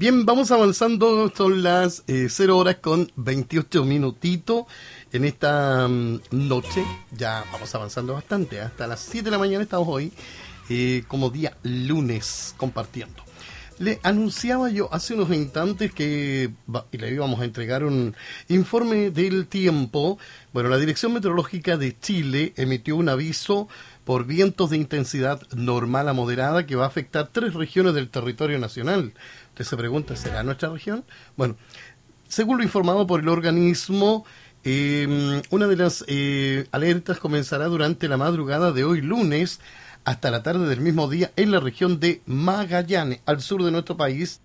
Bien, vamos avanzando, son las 0 horas con 28 minutitos en esta noche. Ya vamos avanzando bastante, hasta las 7 de la mañana estamos hoy, como día lunes, compartiendo. Le anunciaba yo hace unos instantes que le íbamos a entregar un informe del tiempo. Bueno, la Dirección Meteorológica de Chile emitió un aviso por vientos de intensidad normal a moderada que va a afectar 3 regiones del territorio nacional. Usted se pregunta, ¿será nuestra región? Bueno, según lo informado por el organismo, una de las alertas comenzará durante la madrugada de hoy lunes hasta la tarde del mismo día en la región de Magallanes, al sur de nuestro país,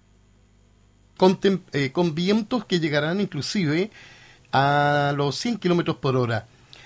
con vientos que llegarán inclusive a los 100 kilómetros por hora.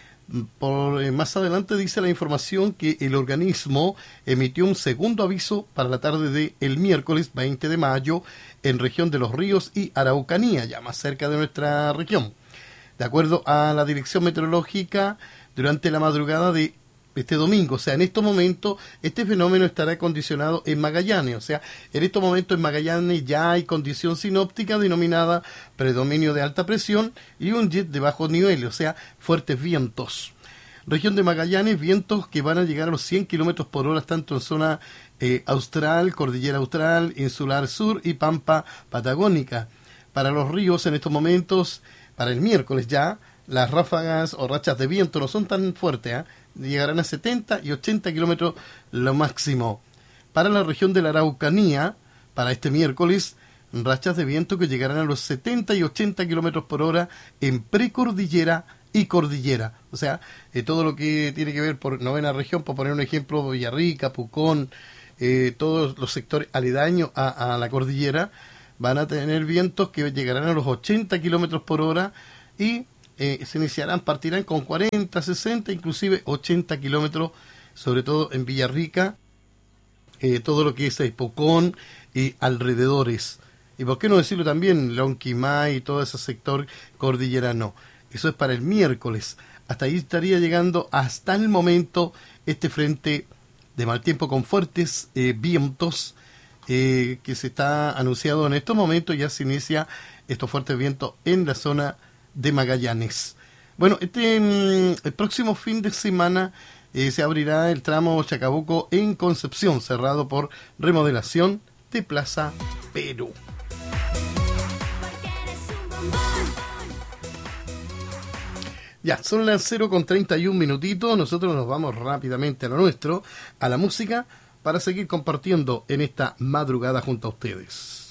Más adelante dice la información que el organismo emitió un segundo aviso para la tarde del miércoles 20 de mayo en región de Los Ríos y Araucanía, ya más cerca de nuestra región. De acuerdo a la Dirección Meteorológica, durante la madrugada de este domingo, o sea, en estos momentos, este fenómeno estará condicionado en Magallanes, o sea, en estos momentos en Magallanes ya hay condición sinóptica denominada predominio de alta presión y un jet de bajo nivel, o sea, fuertes vientos. Región de Magallanes, vientos que van a llegar a los 100 kilómetros por hora, tanto en zona austral, cordillera austral, insular sur y pampa patagónica. Para los ríos, en estos momentos, para el miércoles ya, las ráfagas o rachas de viento no son tan fuertes, llegarán a 70 y 80 kilómetros lo máximo. Para la región de la Araucanía, para este miércoles, rachas de viento que llegarán a los 70 y 80 kilómetros por hora en precordillera y cordillera. O sea, todo lo que tiene que ver por novena región, por poner un ejemplo, Villarrica, Pucón, todos los sectores aledaños a la cordillera, van a tener vientos que llegarán a los 80 kilómetros por hora y partirán con 40, 60, inclusive 80 kilómetros, sobre todo en Villarrica, todo lo que es Pucón y alrededores. Y por qué no decirlo también, Lonquimay y todo ese sector cordillerano. Eso es para el miércoles. Hasta ahí estaría llegando hasta el momento este frente de mal tiempo con fuertes vientos que se está anunciado en estos momentos. Ya se inicia estos fuertes vientos en la zona de Magallanes. Bueno, el próximo fin de semana se abrirá el tramo Chacabuco en Concepción, cerrado por remodelación de Plaza Perú. Ya, son las 0:31 minutitos. Nosotros nos vamos rápidamente a lo nuestro, a la música, para seguir compartiendo en esta madrugada junto a ustedes.